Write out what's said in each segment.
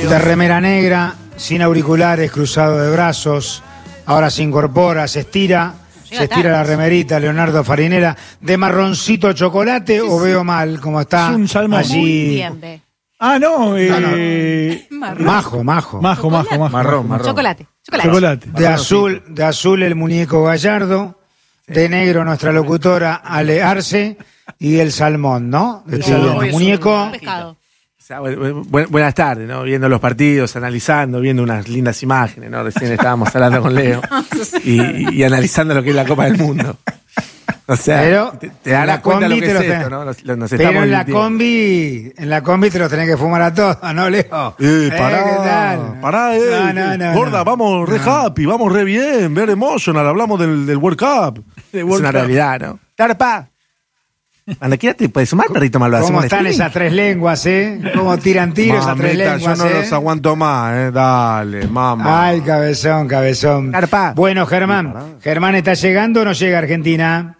De remera negra, sin auriculares, cruzado de brazos. Ahora se incorpora, se estira la remerita, Leonardo Farinera. ¿De marroncito chocolate o veo mal como está? Es un salmón. Allí? Muy bien, ve. Ah, no. Majo. Marrón. Chocolate. De azul el muñeco Gallardo. De negro nuestra locutora Ale Arce. Y el salmón, ¿no? Muñeco. Pescado. O sea, buenas tardes, ¿no? Viendo los partidos, analizando, viendo unas lindas imágenes, ¿no? Recién estábamos hablando con Leo y analizando lo que es la Copa del Mundo. O sea, pero te darás cuenta lo que es esto, ¿no? Pero en la combi te lo tenés que fumar a todos, ¿no, Leo? Pará, No. Gorda, vamos re happy, vamos re bien, ver emotional, hablamos del World Cup. Es una realidad, ¿no? Tarpa. Cuando quieras te puedes sumar, perrito malvado. ¿Cómo están esas tres lenguas, ¿Cómo tiran tiros esas tres lenguas, yo no los aguanto más, Dale, mamá. Ay, cabezón. Tarpa. Bueno, Germán. ¿Germán está llegando o no llega a Argentina?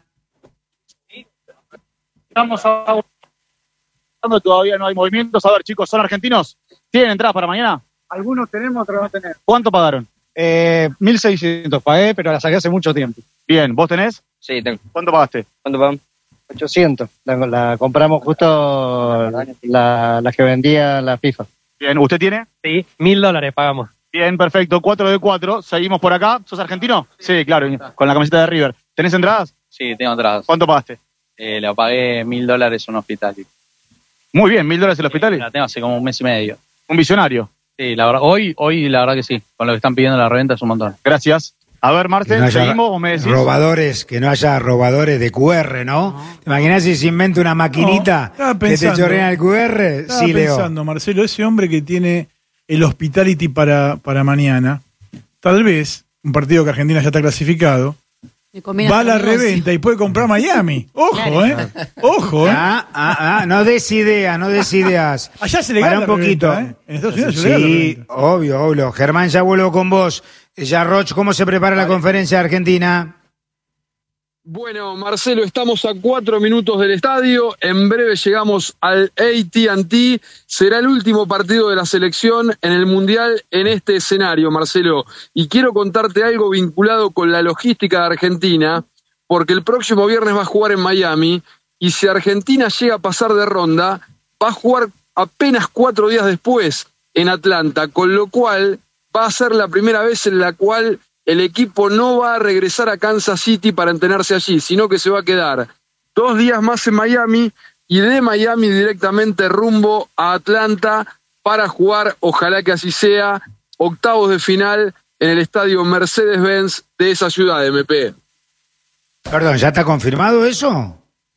Estamos aguantando, todavía no hay movimientos. A ver, chicos, ¿son argentinos? ¿Tienen entradas para mañana? Algunos tenemos, otros no tenemos. ¿Cuánto pagaron? 1.600 pagué, pero la saqué hace mucho tiempo. Bien, ¿vos tenés? Sí, tengo. ¿Cuánto pagaste? ¿Cuánto pagamos? 800. La compramos justo la que vendía la FIFA. Bien, ¿usted tiene? Sí, $1.000 pagamos. Bien, perfecto. 4 de 4. Seguimos por acá. ¿Sos argentino? Sí, claro, con la camiseta de River. ¿Tenés entradas? Sí, tengo entradas. ¿Cuánto pagaste? Le pagué $1.000 a un hospital. Muy bien, $1.000 el hospital. La tengo hace como un mes y medio. Un visionario. Sí, la verdad, hoy la verdad que sí. Con lo que están pidiendo la reventa es un montón. Gracias. A ver, Marcel, ¿seguimos o me decís? Que no haya robadores de QR, ¿no? ¿Te imaginas si se inventa una maquinita que te chorrea el QR? Estaba pensando, Marcelo, ese hombre que tiene el hospitality para mañana, tal vez, un partido que Argentina ya está clasificado, va a la reventa y puede comprar Miami. Ojo, claro. Ojo, no des ideas. Allá se le gana un poquito. En Estados Unidos se le gana. Sí, obvio. Germán, ya vuelvo con vos. Ya, Roch, ¿cómo se prepara la conferencia de Argentina? Bueno, Marcelo, estamos a 4 minutos del estadio. En breve llegamos al AT&T. Será el último partido de la selección en el Mundial en este escenario, Marcelo. Y quiero contarte algo vinculado con la logística de Argentina, porque el próximo viernes va a jugar en Miami, y si Argentina llega a pasar de ronda, va a jugar apenas 4 días después en Atlanta, con lo cual va a ser la primera vez en la cual el equipo no va a regresar a Kansas City para entrenarse allí, sino que se va a quedar 2 días más en Miami y de Miami directamente rumbo a Atlanta para jugar, ojalá que así sea, octavos de final en el estadio Mercedes-Benz de esa ciudad, MP. Perdón, ¿ya está confirmado eso?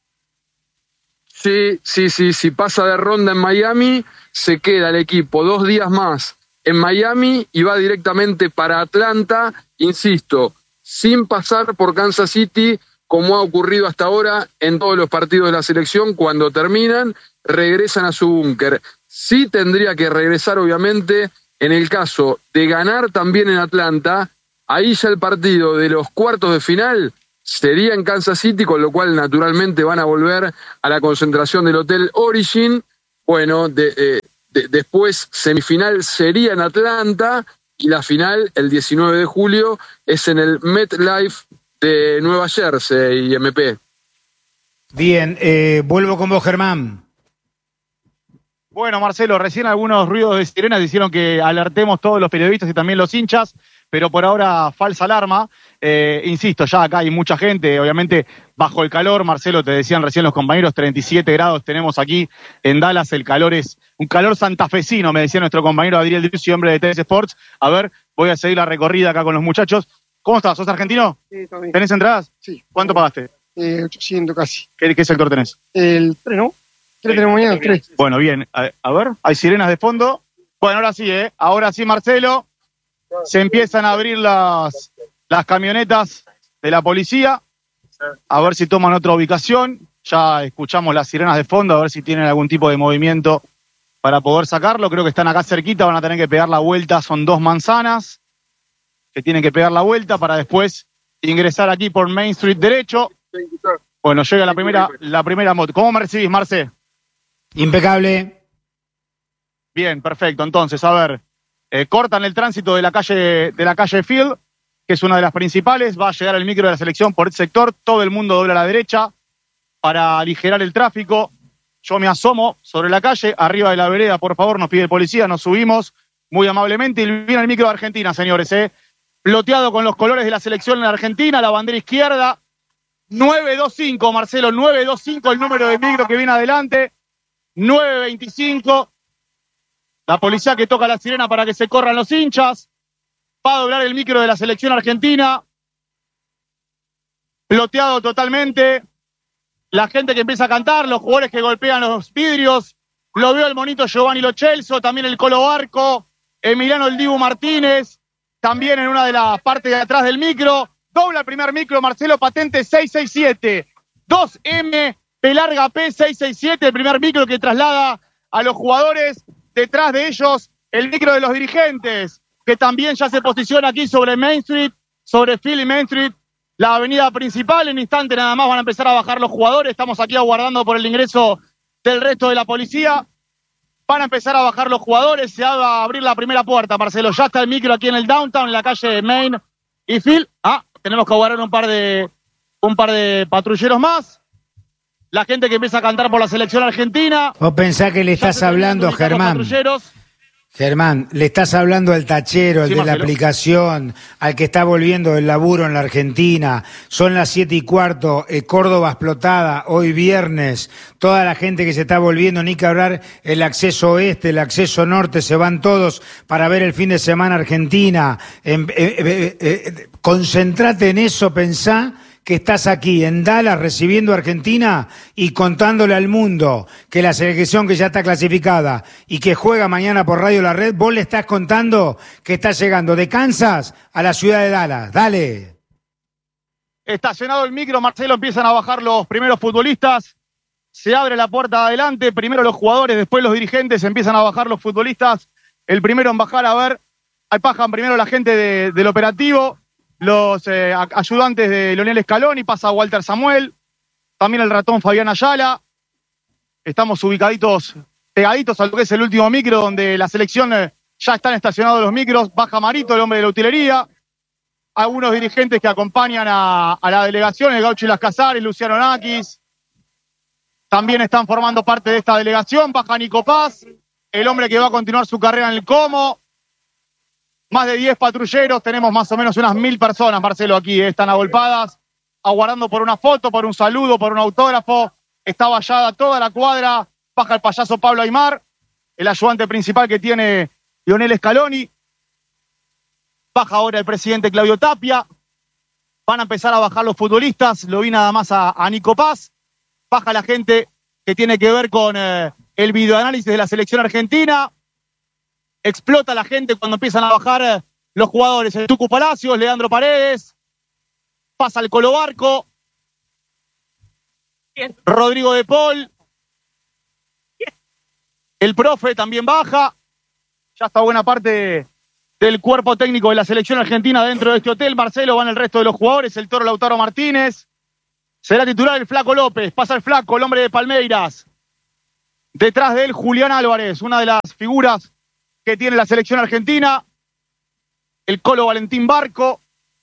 Sí, si pasa de ronda en Miami, se queda el equipo 2 días más en Miami y va directamente para Atlanta, insisto, sin pasar por Kansas City, como ha ocurrido hasta ahora en todos los partidos de la selección. Cuando terminan, regresan a su búnker. Sí tendría que regresar, obviamente, en el caso de ganar también en Atlanta. Ahí ya el partido de los cuartos de final sería en Kansas City, con lo cual naturalmente van a volver a la concentración del Hotel Origin. Bueno, después semifinal sería en Atlanta y la final el 19 de julio es en el MetLife de Nueva Jersey, MP. Bien, vuelvo con vos, Germán. Bueno, Marcelo, recién algunos ruidos de sirenas hicieron que alertemos todos los periodistas y también los hinchas, pero por ahora falsa alarma. Insisto, ya acá hay mucha gente, obviamente bajo el calor. Marcelo, te decían recién los compañeros, 37 grados tenemos aquí en Dallas. El calor es un calor santafesino, me decía nuestro compañero Adriel Dirci, hombre de TS Sports. A ver, voy a seguir la recorrida acá con los muchachos. ¿Cómo estás? ¿Sos argentino? Sí, todo bien. ¿Tenés entradas? Sí. ¿Cuánto pagaste? 800 casi. ¿Qué sector tenés? El 3, ¿no? 3 tenemos mañana, 3. Bueno, bien. A ver, hay sirenas de fondo. Bueno, ahora sí, Ahora sí, Marcelo. Se empiezan a abrir las camionetas de la policía. A ver si toman otra ubicación. Ya escuchamos las sirenas de fondo, a ver si tienen algún tipo de movimiento para poder sacarlo. Creo que están acá cerquita, van a tener que pegar la vuelta. Son 2 manzanas que tienen que pegar la vuelta para después ingresar aquí por Main Street derecho. Bueno, llega la primera moto. ¿Cómo me recibís, Marce? Impecable. Bien, perfecto. Entonces, a ver, cortan el tránsito de la calle Field, que es una de las principales. Va a llegar el micro de la selección por este sector. Todo el mundo dobla a la derecha para aligerar el tráfico. Yo me asomo sobre la calle, arriba de la vereda, por favor, nos pide el policía, nos subimos muy amablemente y viene el micro de Argentina, señores, Ploteado con los colores de la selección en Argentina, la bandera izquierda. 925, Marcelo, 925 el número de micro que viene adelante. 925. La policía que toca la sirena para que se corran los hinchas. Va a doblar el micro de la selección argentina. Ploteado totalmente. La gente que empieza a cantar, los jugadores que golpean los vidrios. Lo veo el monito Giovanni Lo Celso, también el Colo Barco, Emiliano el Dibu Martínez, también en una de las partes de atrás del micro. Dobla el primer micro, Marcelo, patente 667. 2M, P larga P 667, el primer micro que traslada a los jugadores. Detrás de ellos, el micro de los dirigentes, que también ya se posiciona aquí sobre Main Street, sobre Philly Main Street, la avenida principal. En instante nada más van a empezar a bajar los jugadores. Estamos aquí aguardando por el ingreso del resto de la policía. Van a empezar a bajar los jugadores. Se va a abrir la primera puerta, Marcelo. Ya está el micro aquí en el downtown, en la calle Main y Phil. Tenemos que aguardar un par de patrulleros más. La gente que empieza a cantar por la selección argentina. Vos pensás que le estás hablando, Germán. Germán, le estás hablando al tachero, el de Marcelo, la aplicación, al que está volviendo del laburo en la Argentina. Son las 7:15, Córdoba explotada, hoy viernes. Toda la gente que se está volviendo, ni que hablar, el acceso oeste, el acceso norte, se van todos para ver el fin de semana Argentina. Concentrate en eso, pensá que estás aquí en Dallas recibiendo a Argentina y contándole al mundo que la selección que ya está clasificada y que juega mañana por Radio La Red, vos le estás contando que está llegando de Kansas a la ciudad de Dallas. Dale. Estacionado el micro, Marcelo, empiezan a bajar los primeros futbolistas. Se abre la puerta de adelante, primero los jugadores, después los dirigentes, empiezan a bajar los futbolistas. El primero en bajar, a ver, bajan primero la gente del operativo, los ayudantes de Lionel Scaloni, pasa Walter Samuel, también el ratón Fabián Ayala. Estamos pegaditos a lo que es el último micro, donde la selección ya están estacionados los micros. Baja Marito, el hombre de la utilería. Algunos dirigentes que acompañan a la delegación, el Gaucho y Las Casares, Luciano Nakis. También están formando parte de esta delegación. Baja Nico Paz, el hombre que va a continuar su carrera en el Como. Más de 10 patrulleros, tenemos más o menos unas 1000 personas, Marcelo, aquí. Están agolpadas, aguardando por una foto, por un saludo, por un autógrafo. Está vallada toda la cuadra. Baja el payaso Pablo Aymar, el ayudante principal que tiene Lionel Scaloni. Baja ahora el presidente Claudio Tapia. Van a empezar a bajar los futbolistas. Lo vi nada más a Nico Paz. Baja la gente que tiene que ver con el videoanálisis de la selección argentina. Explota la gente cuando empiezan a bajar los jugadores. El Tucu Palacios, Leandro Paredes. Pasa el Colo Barco. Rodrigo de Paul. El profe también baja. Ya está buena parte del cuerpo técnico de la selección argentina dentro de este hotel. Marcelo, van el resto de los jugadores. El Toro Lautaro Martínez. Será titular el Flaco López. Pasa el Flaco, el hombre de Palmeiras. Detrás de él, Julián Álvarez, una de las figuras que tiene la selección argentina. El Colo Valentín Barco.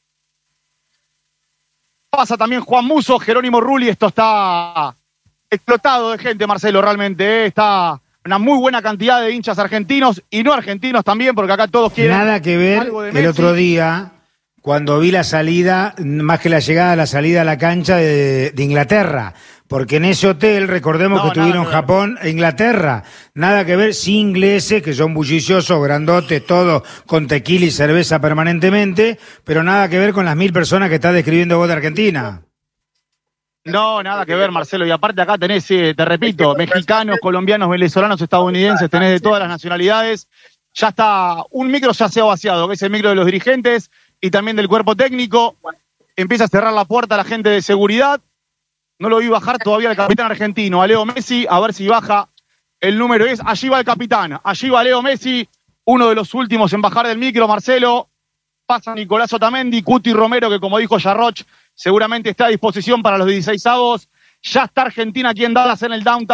Pasa también Juan Musso, Jerónimo Rulli. Esto está explotado de gente, Marcelo, realmente. Está una muy buena cantidad de hinchas argentinos y no argentinos también, porque acá todos quieren. Nada que ver el otro día, cuando vi la salida, más que la llegada, la salida a la cancha de Inglaterra. Porque en ese hotel, recordemos que tuvieron Japón e Inglaterra. Nada que ver, sí ingleses, que son bulliciosos, grandotes, todos con tequila y cerveza permanentemente, pero nada que ver con las 1000 personas que estás describiendo vos de Argentina. No, nada que ver, Marcelo. Y aparte acá tenés, te repito, mexicanos, colombianos, venezolanos, estadounidenses, tenés de todas las nacionalidades. Ya está, un micro ya se ha vaciado, que es el micro de los dirigentes y también del cuerpo técnico. Empieza a cerrar la puerta a la gente de seguridad. No lo vi bajar todavía el capitán argentino, a Leo Messi, a ver si baja el número 10. Allí va el capitán, allí va Leo Messi, uno de los últimos en bajar del micro, Marcelo. Pasa Nicolás Otamendi, Cuti Romero, que como dijo Jarroch, seguramente está a disposición para los 16avos. Ya está Argentina aquí en Dallas, en el downtown.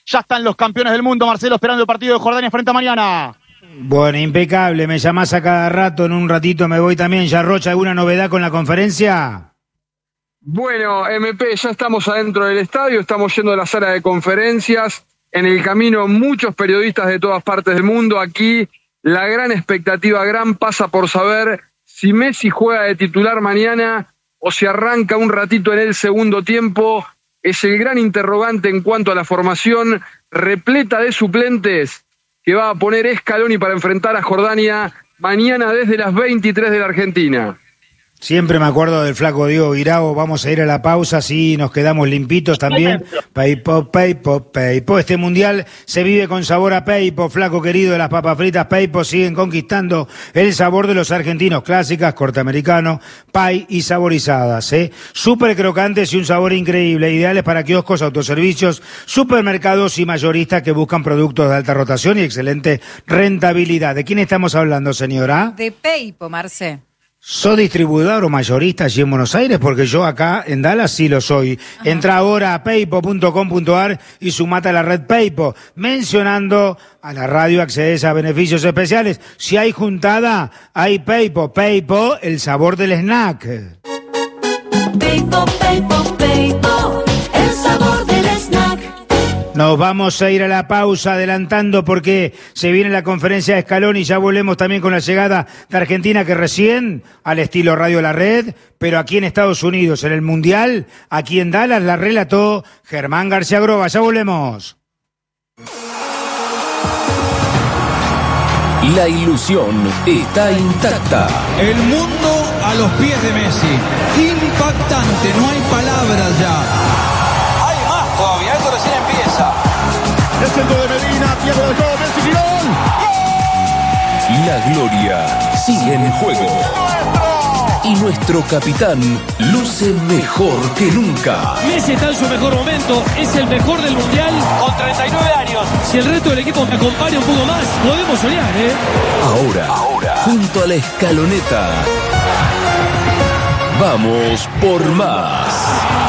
Ya están los campeones del mundo, Marcelo, esperando el partido de Jordania frente a mañana. Bueno, impecable. Me llamás a cada rato. En un ratito me voy también. Ya, Rocha, ¿alguna novedad con la conferencia? Bueno, MP, ya estamos adentro del estadio, estamos yendo a la sala de conferencias. En el camino muchos periodistas de todas partes del mundo. Aquí la gran expectativa pasa por saber si Messi juega de titular mañana o si arranca un ratito en el segundo tiempo. Es el gran interrogante en cuanto a la formación repleta de suplentes que va a poner Scaloni para enfrentar a Jordania mañana desde las 23 de la Argentina. Siempre me acuerdo del flaco Diego Guirao. Vamos a ir a la pausa, sí, nos quedamos limpitos también. Peipo. Este mundial se vive con sabor a Peipo, flaco querido. Las papas fritas Peipo siguen conquistando el sabor de los argentinos, clásicas, corteamericanos, pay y saborizadas, súper crocantes y un sabor increíble, ideales para kioscos, autoservicios, supermercados y mayoristas que buscan productos de alta rotación y excelente rentabilidad. ¿De quién estamos hablando, señora? De Peipo, Marce. ¿Sos distribuidor o mayorista allí en Buenos Aires? Porque yo acá en Dallas sí lo soy. Ajá. Entra ahora a peipo.com.ar y sumate a la red Peipo. Mencionando a la radio accedes a beneficios especiales. Si hay juntada, hay Peipo. Peipo, el sabor del snack. Peipo, el sabor del snack. Nos vamos a ir a la pausa adelantando porque se viene la conferencia de Scaloni y ya volvemos también con la llegada de Argentina, que recién, al estilo Radio La Red, pero aquí en Estados Unidos, en el Mundial, aquí en Dallas, la relató Germán García Groba. Ya volvemos. La ilusión está intacta. El mundo a los pies de Messi. Impactante, no hay palabras ya. Todavía esto recién empieza. El centro de Medina, Thiago del juego, Messi, tirón. La gloria sigue en juego. Y nuestro capitán luce mejor que nunca. Messi está en su mejor momento, es el mejor del mundial. Con 39 años. Si el resto del equipo me acompaña un poco más, podemos soñar, Ahora, junto a la escaloneta, vamos por más.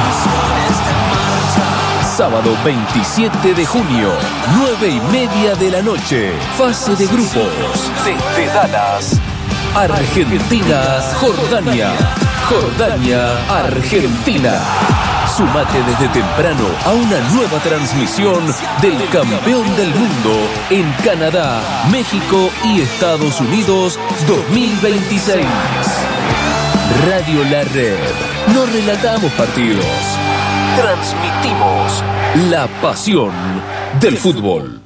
Sábado 27 de junio, 9:30 de la noche. Fase de grupos. Desde Dallas, Argentina, Jordania. Jordania, Argentina. Sumate desde temprano a una nueva transmisión del campeón del mundo en Canadá, México y Estados Unidos 2026. Radio La Red. No relatamos partidos. Transmitimos la pasión del fútbol.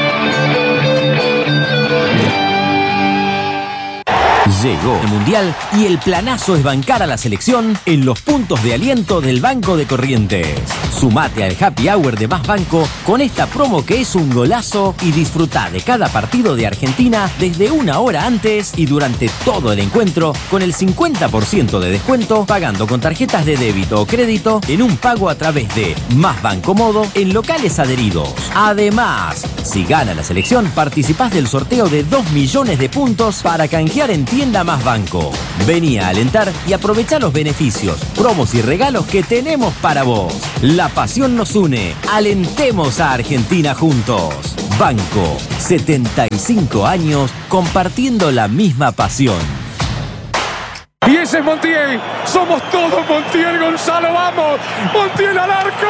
Llegó el Mundial y el planazo es bancar a la selección en los puntos de aliento del Banco de Corrientes. Sumate al Happy Hour de Más Banco con esta promo que es un golazo y disfruta de cada partido de Argentina desde una hora antes y durante todo el encuentro con el 50% de descuento pagando con tarjetas de débito o crédito en un pago a través de Más Banco Modo en locales adheridos. Además, si gana la selección, participás del sorteo de 2 millones de puntos para canjear en tienda Más Banco. Vení a alentar y aprovechá los beneficios, promos y regalos que tenemos para vos. La pasión nos une. Alentemos a Argentina juntos. Banco, 75 años compartiendo la misma pasión. Y ese es Montiel. Somos todos Montiel, Gonzalo. ¡Vamos! ¡Montiel al arco!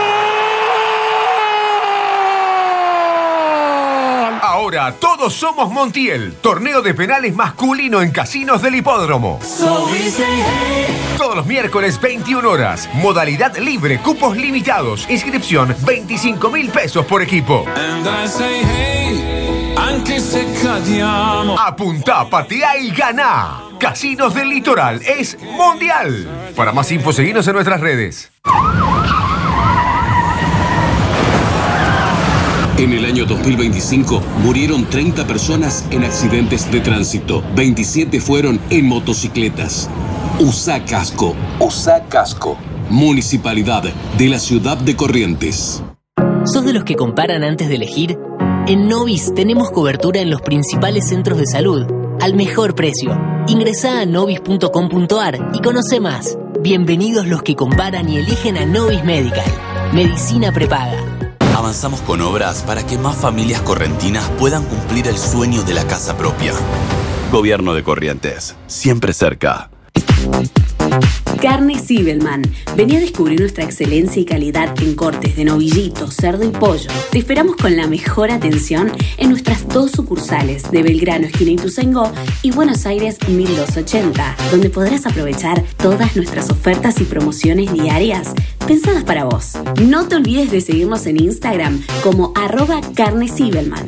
Ahora todos somos Montiel. Torneo de penales masculino en casinos del hipódromo. Todos los miércoles 21 horas. Modalidad libre, cupos limitados. Inscripción 25.000 pesos por equipo. Apuntá, patea y ganá. Casinos del Litoral es mundial. Para más info, seguinos en nuestras redes. En el año 2025 murieron 30 personas en accidentes de tránsito. 27 fueron en motocicletas. Usá casco. Usá casco. Municipalidad de la Ciudad de Corrientes. ¿Sos de los que comparan antes de elegir? En Novis tenemos cobertura en los principales centros de salud, al mejor precio. Ingresá a novis.com.ar y conoce más. Bienvenidos los que comparan y eligen a Novis Medical. Medicina prepaga. Avanzamos con obras para que más familias correntinas puedan cumplir el sueño de la casa propia. Gobierno de Corrientes, siempre cerca. Carne Zibelman. Vení a descubrir nuestra excelencia y calidad en cortes de novillito, cerdo y pollo. Te esperamos con la mejor atención en nuestras 2 sucursales de Belgrano, esquina Ituzaingó, y Buenos Aires 1280, donde podrás aprovechar todas nuestras ofertas y promociones diarias pensadas para vos. No te olvides de seguirnos en Instagram como @carnezibelman.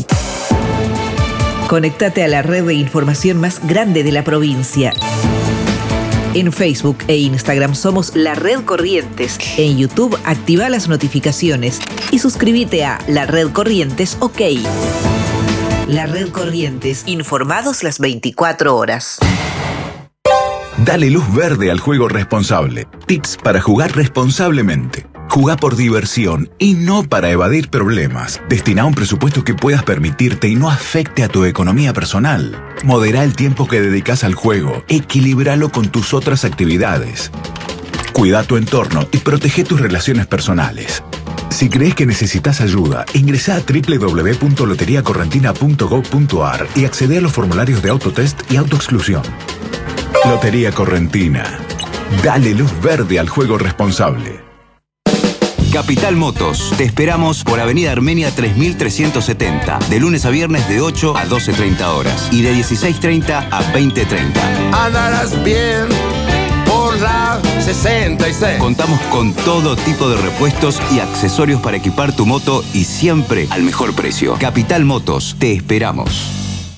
Conéctate a la red de información más grande de la provincia. En Facebook e Instagram somos La Red Corrientes. En YouTube activa las notificaciones y suscríbete a La Red Corrientes OK. La Red Corrientes, informados las 24 horas. Dale luz verde al juego responsable. Tips para jugar responsablemente. Jugá por diversión y no para evadir problemas. Destina un presupuesto que puedas permitirte y no afecte a tu economía personal. Modera el tiempo que dedicas al juego. Equilíbralo con tus otras actividades. Cuida tu entorno y protege tus relaciones personales. Si crees que necesitas ayuda, ingresa a www.loteriacorrentina.gov.ar y accede a los formularios de autotest y autoexclusión. Lotería Correntina. Dale luz verde al juego responsable. Capital Motos. Te esperamos por Avenida Armenia 3370, de lunes a viernes de 8 a 12:30 horas y de 16:30 a 20:30. Andarás bien por la 66. Contamos con todo tipo de repuestos y accesorios para equipar tu moto y siempre al mejor precio. Capital Motos. Te esperamos.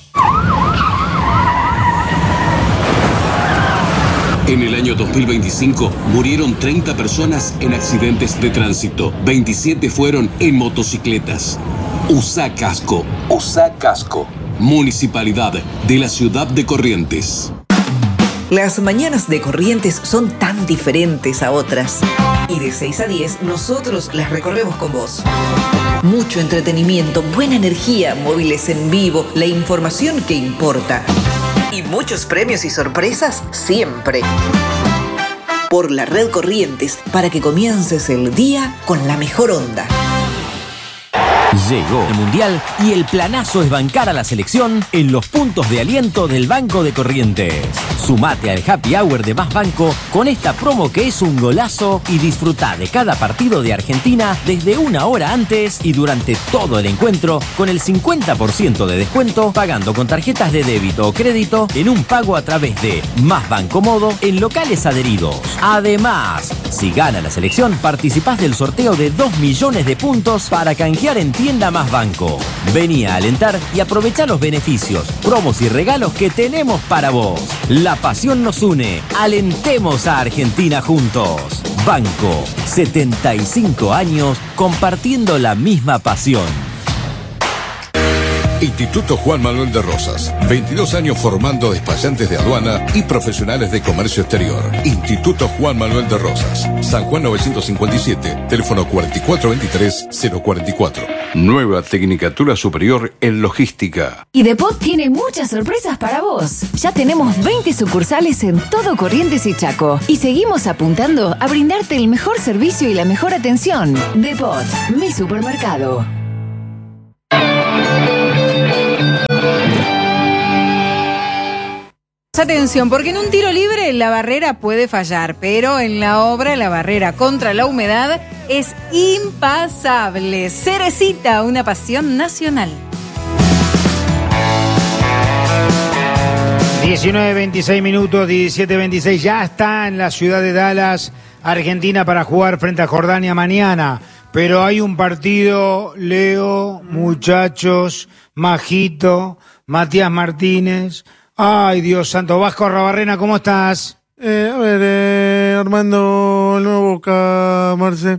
En el año 2025 murieron 30 personas en accidentes de tránsito. 27 fueron en motocicletas. Usá casco. Usá casco. Municipalidad de la ciudad de Corrientes. Las mañanas de Corrientes son tan diferentes a otras. Y de 6 a 10 nosotros las recorremos con vos. Mucho entretenimiento, buena energía, móviles en vivo, la información que importa. Y muchos premios y sorpresas siempre. Por la Red Corrientes, para que comiences el día con la mejor onda. Llegó el Mundial y el planazo es bancar a la selección en los puntos de aliento del Banco de Corrientes. Sumate al Happy Hour de Más Banco con esta promo que es un golazo y disfruta de cada partido de Argentina desde 1 hora antes y durante todo el encuentro con el 50% de descuento pagando con tarjetas de débito o crédito en un pago a través de Más Banco Modo en locales adheridos. Además, si gana la selección, participás del sorteo de 2 millones de puntos para canjear en Tienda Más Banco. Vení a alentar y aprovechá los beneficios, promos y regalos que tenemos para vos. La pasión nos une. Alentemos a Argentina juntos. Banco, 75 años compartiendo la misma pasión. Instituto Juan Manuel de Rosas, 22 años formando despachantes de aduana y profesionales de comercio exterior. Instituto Juan Manuel de Rosas, San Juan 957, teléfono 4423-044. Nueva Tecnicatura Superior en Logística. Y Depot tiene muchas sorpresas para vos. Ya tenemos 20 sucursales en todo Corrientes y Chaco. Y seguimos apuntando a brindarte el mejor servicio y la mejor atención. Depot, mi supermercado. Atención, porque en un tiro libre la barrera puede fallar, pero en la obra la barrera contra la humedad es impasable. Cerecita, una pasión nacional. 19:26 minutos, 17:26, ya está en la ciudad de Dallas, Argentina, para jugar frente a Jordania mañana. Pero hay un partido, Leo, muchachos, Majito, Matías Martínez. Ay, Dios santo. Vasco Arrobarrena, ¿cómo estás? Armando el nuevo Boca, Marce.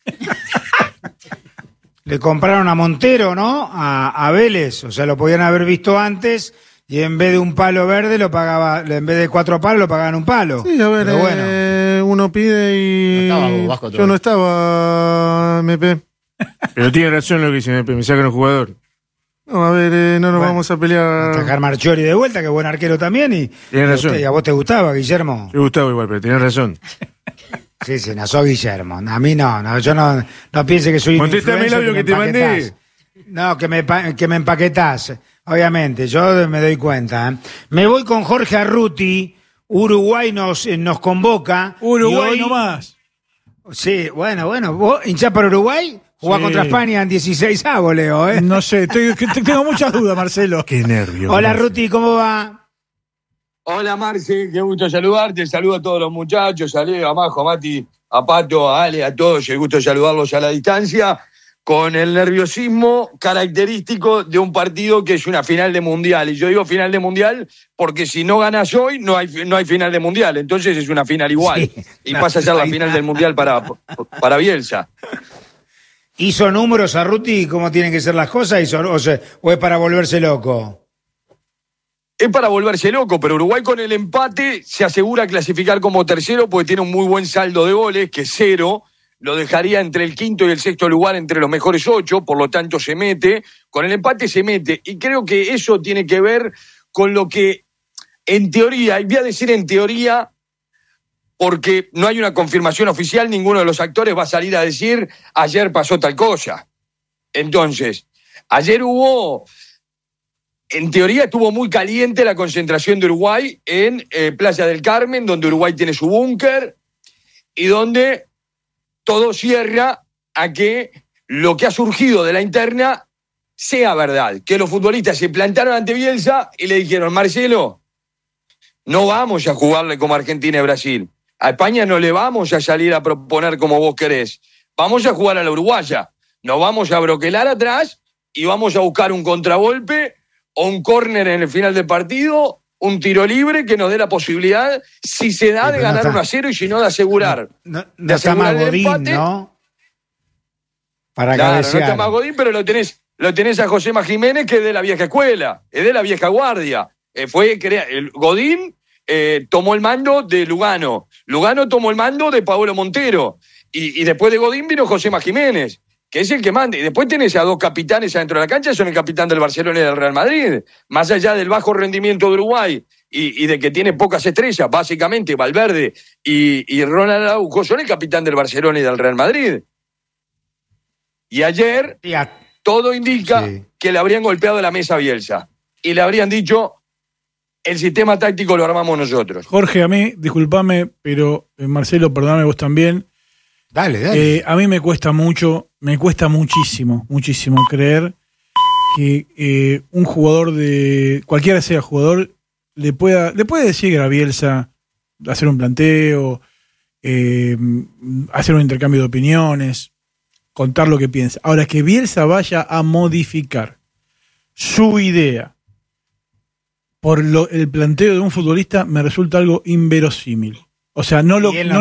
Le compraron a Montero, ¿no? A Vélez. O sea, lo podían haber visto antes y en vez de un palo verde lo pagaba, en vez de 4 palos lo pagaban un palo. Sí, a ver, pero bueno. Uno pide y... No estaba Vasco, yo no estaba, MP. Pero tiene razón lo que dice MP, me sacan un jugador. No, a ver, no nos vamos a pelear. Atacar Marchiori de vuelta, que buen arquero también. Y tienes razón. ¿Y a vos te gustaba, Guillermo? Me gustaba igual, pero tenés razón. Sí, no soy Guillermo. A mí no, yo no piense que soy un Contestame el audio que te mandé. No, que me empaquetás. Obviamente, yo me doy cuenta. Me voy con Jorge Arruti. Uruguay nos convoca. Uruguay hoy, nomás. Sí, bueno. ¿Vos hinchás por Uruguay? Jugás contra España en 16avos, Leo, ¿eh? No sé, tengo muchas dudas, Marcelo. Qué nervio. Hola, Ruti, ¿cómo va? Hola, Marce, qué gusto saludarte. Saludo a todos los muchachos, a Leo, a Majo, a Mati, a Pato, a Ale, a todos. El gusto de saludarlos a la distancia, con el nerviosismo característico de un partido que es una final de mundial. Y yo digo final de mundial porque si no ganas hoy, no hay final de mundial. Entonces es una final igual. Sí, y pasa a ser la final del mundial para Bielsa. ¿Hizo números a Ruti cómo tienen que ser las cosas o es para volverse loco? Es para volverse loco, pero Uruguay con el empate se asegura clasificar como tercero porque tiene un muy buen saldo de goles, que es 0. Lo dejaría entre el quinto y el sexto lugar entre los mejores 8, por lo tanto se mete. Con el empate se mete. Y creo que eso tiene que ver con lo que, en teoría, y voy a decir en teoría, porque no hay una confirmación oficial, ninguno de los actores va a salir a decir ayer pasó tal cosa. Entonces, ayer en teoría estuvo muy caliente la concentración de Uruguay en Playa del Carmen, donde Uruguay tiene su búnker y donde todo cierra a que lo que ha surgido de la interna sea verdad, que los futbolistas se plantaron ante Bielsa y le dijeron: Marcelo, no vamos a jugarle como Argentina y Brasil. A España no le vamos a salir a proponer como vos querés. Vamos a jugar a la uruguaya. Nos vamos a broquelar atrás y vamos a buscar un contragolpe o un córner en el final del partido, un tiro libre que nos dé la posibilidad, si se da, de ganar 1-0 y si no, de asegurar. No está más Godín, ¿no? Para cabecear. No está más Godín, pero lo tenés a Josema Jiménez, que es de la vieja escuela, es de la vieja guardia. Godín tomó el mando de Lugano. Lugano tomó el mando de Paolo Montero. Y después de Godín vino Josema Jiménez, que es el que manda. Y después tenés a dos capitanes adentro de la cancha, son el capitán del Barcelona y del Real Madrid. Más allá del bajo rendimiento de Uruguay y de que tiene pocas estrellas, básicamente Valverde y Ronald Araujo son el capitán del Barcelona y del Real Madrid. Y ayer todo indica que le habrían golpeado la mesa a Bielsa. Y le habrían dicho: el sistema táctico lo armamos nosotros. Jorge, a mí, discúlpame, pero Marcelo, perdóname vos también. Dale. A mí me cuesta muchísimo creer que un jugador cualquiera sea jugador, le puede decir a Bielsa hacer un planteo, hacer un intercambio de opiniones, contar lo que piensa. Ahora, que Bielsa vaya a modificar su idea por el planteo de un futbolista me resulta algo inverosímil. O sea, no lo creo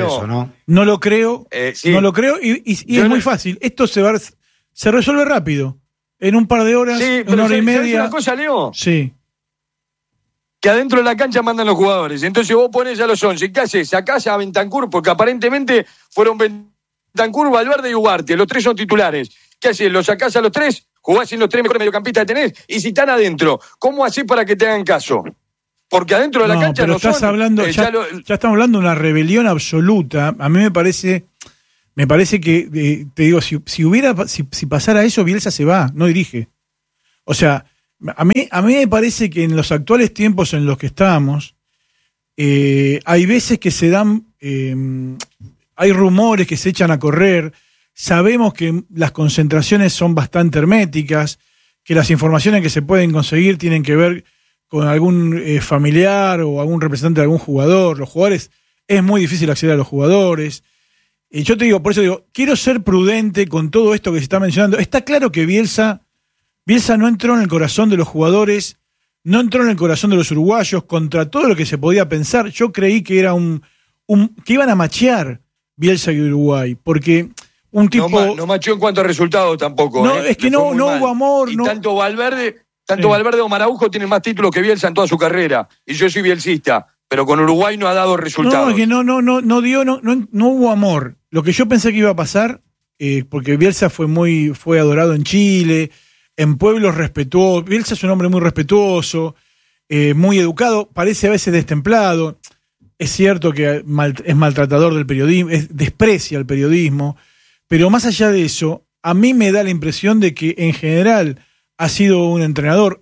y es muy fácil. Esto se resuelve rápido. En un par de horas, una hora y media. Una cosa, Leo? Sí. Que adentro de la cancha mandan los jugadores. Entonces vos pones a los 11. ¿Qué haces? Sacás a Bentancur, porque aparentemente fueron Bentancur, Valverde y Ugarte. Los 3 son titulares. ¿Qué haces? ¿Los sacás a los 3? ¿Jugás sin los 3 mejores mediocampistas que tenés? Y si están adentro, ¿cómo hacés para que te hagan caso? Porque adentro de la cancha pero no estás son... hablando, ya estamos hablando de una rebelión absoluta. A mí me parece que, te digo, si pasara eso, Bielsa se va, no dirige. O sea, a mí me parece que en los actuales tiempos en los que estamos, hay veces que se dan, hay rumores que se echan a correr, sabemos que las concentraciones son bastante herméticas, que las informaciones que se pueden conseguir tienen que ver con algún familiar o algún representante de algún jugador. Los jugadores, es muy difícil acceder a los jugadores. Y yo te digo, por eso digo, quiero ser prudente con todo esto que se está mencionando. Está claro que Bielsa no entró en el corazón de los jugadores, no entró en el corazón de los uruguayos, contra todo lo que se podía pensar. Yo creí que era que iban a machear Bielsa y Uruguay, porque un tipo... No macheó en cuanto a resultados tampoco. No, es que no hubo amor. Y tanto Valverde como Araujo tienen más títulos que Bielsa en toda su carrera. Y yo soy bielcista, pero con Uruguay no ha dado resultados. No, es que no hubo amor. Lo que yo pensé que iba a pasar, porque Bielsa fue adorado en Chile, en pueblos respetuosos. Bielsa es un hombre muy respetuoso, muy educado, parece a veces destemplado. es cierto que es maltratador del periodismo, desprecia el periodismo, pero más allá de eso, a mí me da la impresión de que en general es un entrenador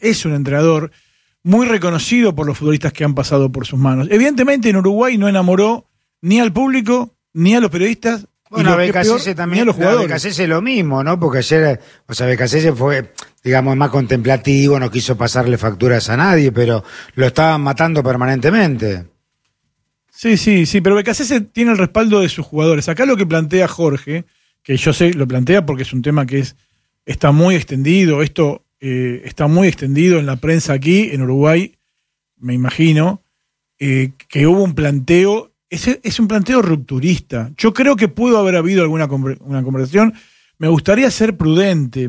muy reconocido por los futbolistas que han pasado por sus manos. Evidentemente en Uruguay no enamoró ni al público, ni a los periodistas, bueno, a Becasese también, ni a los jugadores. Becasese lo mismo, ¿no? Porque ayer, Becasese fue, digamos, más contemplativo, no quiso pasarle facturas a nadie, pero lo estaban matando permanentemente. Sí, pero Becasese tiene el respaldo de sus jugadores. Acá lo que plantea Jorge, que yo sé, lo plantea porque es un tema que está muy extendido, está muy extendido en la prensa aquí, en Uruguay, me imagino, que hubo un planteo, es un planteo rupturista. Yo creo que pudo haber habido una conversación. Me gustaría ser prudente.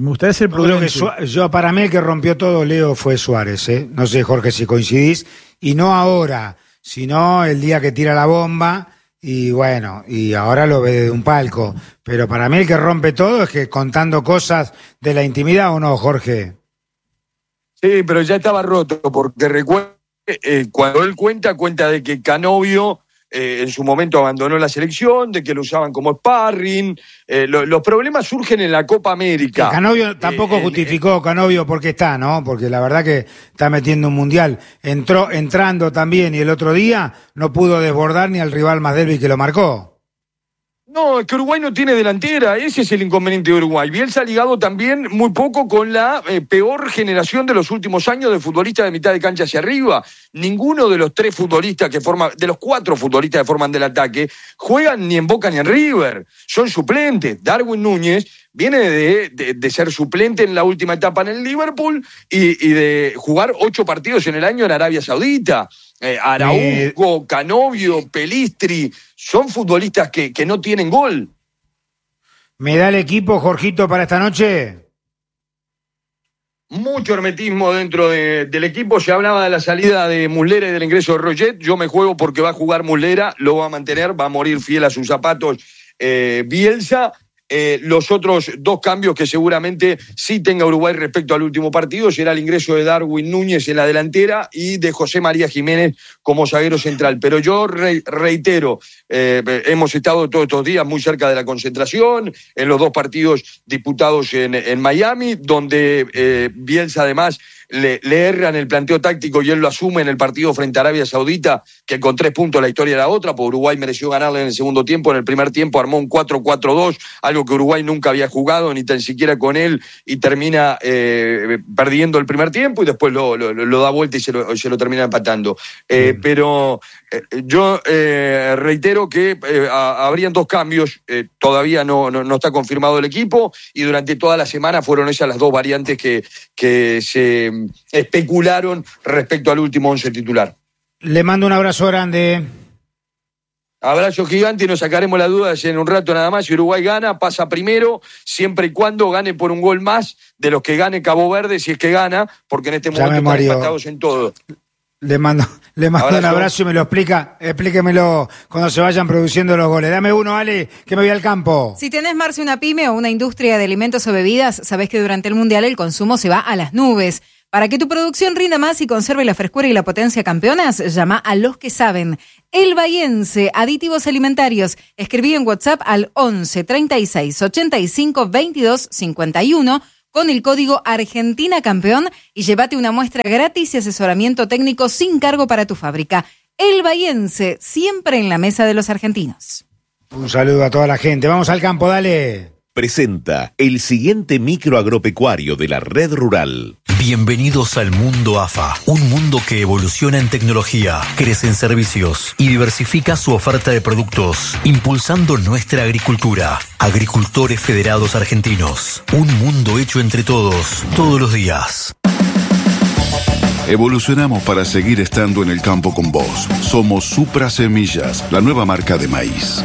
Para mí el que rompió todo, Leo, fue Suárez, ¿eh? No sé, Jorge, si coincidís, y no ahora, sino el día que tira la bomba, y bueno, y ahora lo ve de un palco. Pero para mí el que rompe todo es que contando cosas de la intimidad, ¿o no, Jorge? Sí, pero ya estaba roto, porque recuerda, cuando él cuenta de que Canovio en su momento abandonó la selección, de que lo usaban como sparring. Los problemas surgen en la Copa América. Canovio tampoco justificó Canovio porque está, ¿no? Porque la verdad que está metiendo un mundial. Entrando también, y el otro día no pudo desbordar ni al rival más débil que lo marcó. No, es que Uruguay no tiene delantera, ese es el inconveniente de Uruguay. Bielsa ha ligado también muy poco con la peor generación de los últimos años de futbolistas de mitad de cancha hacia arriba. Ninguno de los de los 4 futbolistas que forman del ataque, juegan ni en Boca ni en River. Son suplentes. Darwin Núñez viene de ser suplente en la última etapa en el Liverpool y de jugar 8 partidos en el año en Arabia Saudita. Araujo, Canovio, Pelistri, son futbolistas que no tienen gol. ¿Me da el equipo, Jorgito, para esta noche? Mucho hermetismo dentro del equipo. Se hablaba de la salida de Muslera y del ingreso de Roget. Yo me juego porque va a jugar Muslera, lo va a mantener, va a morir fiel a sus zapatos Bielsa. Los otros 2 cambios que seguramente sí tenga Uruguay respecto al último partido será el ingreso de Darwin Núñez en la delantera y de José María Jiménez como zaguero central. Pero yo reitero, hemos estado todos estos días muy cerca de la concentración, en los 2 partidos disputados en Miami, donde Bielsa además le erran el planteo táctico y él lo asume en el partido frente a Arabia Saudita, que con 3 puntos la historia era otra, porque Uruguay mereció ganarle en el segundo tiempo. En el primer tiempo armó un 4-4-2, algo que Uruguay nunca había jugado, ni tan siquiera con él, y termina perdiendo el primer tiempo y después lo da vuelta y se lo termina empatando. Pero yo reitero que habrían 2 cambios, todavía no está confirmado el equipo, y durante toda la semana fueron esas las 2 variantes que se especularon respecto al último 11 titular. Le mando un abrazo grande. Abrazo gigante, y nos sacaremos la duda en un rato nada más. Si Uruguay gana, pasa primero, siempre y cuando gane por un gol más de los que gane Cabo Verde, si es que gana, porque en este momento están empatados en todo. Le mando un abrazo y me lo explíquemelo cuando se vayan produciendo los goles. Dame uno, Ale, que me voy al campo. Si tenés, Marce, una pyme o una industria de alimentos o bebidas, sabés que durante el Mundial el consumo se va a las nubes. Para que tu producción rinda más y conserve la frescura y la potencia campeonas, llama a los que saben. El Bahiense, aditivos alimentarios. Escribí en WhatsApp al 11 36 85 22 51 con el código Argentina Campeón y llévate una muestra gratis y asesoramiento técnico sin cargo para tu fábrica. El Bahiense, siempre en la mesa de los argentinos. Un saludo a toda la gente. Vamos al campo, dale. Presenta el siguiente micro agropecuario de la Red Rural. Bienvenidos al mundo AFA, un mundo que evoluciona en tecnología, crece en servicios y diversifica su oferta de productos, impulsando nuestra agricultura. Agricultores Federados Argentinos, un mundo hecho entre todos, todos los días. Evolucionamos para seguir estando en el campo con vos. Somos Supra Semillas, la nueva marca de maíz.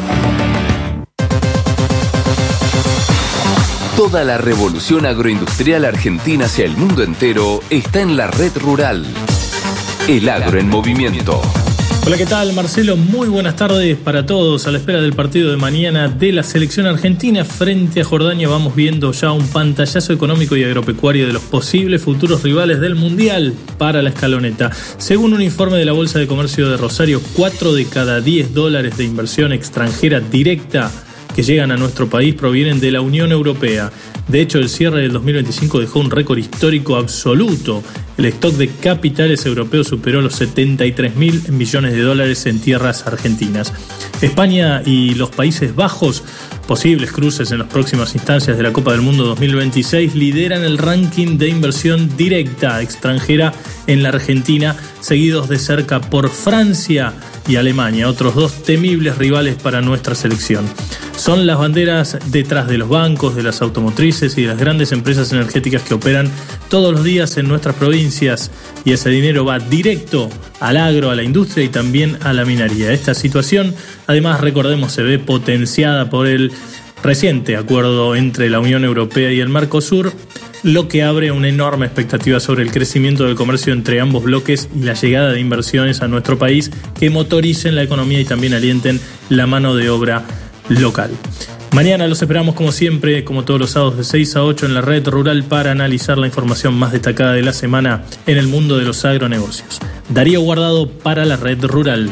Toda la revolución agroindustrial argentina hacia el mundo entero está en la Red Rural. El agro en movimiento. Hola, ¿qué tal, Marcelo? Muy buenas tardes para todos. A la espera del partido de mañana de la selección argentina frente a Jordania, vamos viendo ya un pantallazo económico y agropecuario de los posibles futuros rivales del Mundial para la escaloneta. Según un informe de la Bolsa de Comercio de Rosario, 4 de cada 10 dólares de inversión extranjera directa que llegan a nuestro país provienen de la Unión Europea. De hecho, el cierre del 2025 dejó un récord histórico absoluto. El stock de capitales europeos superó los 73.000 millones de dólares en tierras argentinas. España y los Países Bajos, posibles cruces en las próximas instancias de la Copa del Mundo 2026, lideran el ranking de inversión directa extranjera en la Argentina, seguidos de cerca por Francia y Alemania, otros dos temibles rivales para nuestra selección. Son las banderas detrás de los bancos, de las automotrices y de las grandes empresas energéticas que operan todos los días en nuestras provincias, y ese dinero va directo al agro, a la industria y también a la minería. Esta situación, además, recordemos, se ve potenciada por el reciente acuerdo entre la Unión Europea y el Mercosur, lo que abre una enorme expectativa sobre el crecimiento del comercio entre ambos bloques y la llegada de inversiones a nuestro país que motoricen la economía y también alienten la mano de obra local. Mañana los esperamos como siempre, como todos los sábados de 6 a 8 en la Red Rural para analizar la información más destacada de la semana en el mundo de los agronegocios. Darío Guardado para la Red Rural.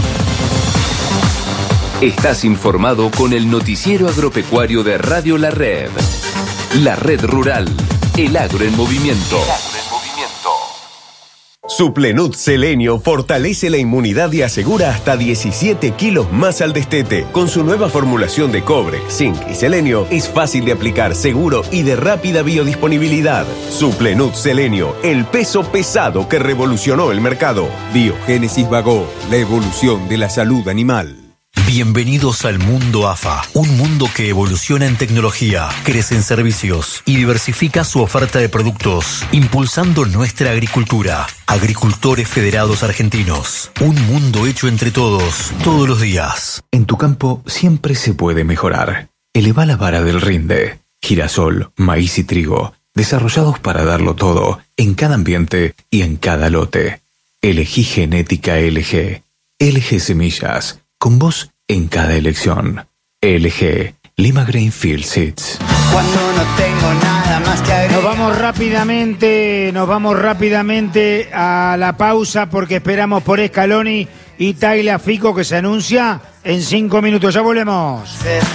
Estás informado con el noticiero agropecuario de Radio La Red. La Red Rural, el agro en movimiento. Suplenut Selenio fortalece la inmunidad y asegura hasta 17 kilos más al destete. Con su nueva formulación de cobre, zinc y selenio, es fácil de aplicar, seguro y de rápida biodisponibilidad. Suplenut Selenio, el peso pesado que revolucionó el mercado. Biogénesis Bagó, la evolución de la salud animal. Bienvenidos al mundo AFA, un mundo que evoluciona en tecnología, crece en servicios y diversifica su oferta de productos, impulsando nuestra agricultura. Agricultores Federados Argentinos, un mundo hecho entre todos, todos los días. En tu campo siempre se puede mejorar. Eleva la vara del rinde. Girasol, maíz y trigo, desarrollados para darlo todo, en cada ambiente y en cada lote. Elegí genética LG. LG Semillas, con vos en cada elección. LG, Lima Grainfield Seeds. Cuando no tengo nada más que agregar. Nos vamos rápidamente a la pausa porque esperamos por Scaloni y Tagliafico, que se anuncia en 5 minutos. Ya volvemos.